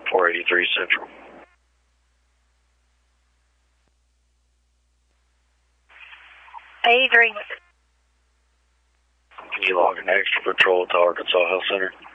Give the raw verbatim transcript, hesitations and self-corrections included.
four eighty-three Central. eighty-three. Can you log an extra patrol to Arkansas Health Center?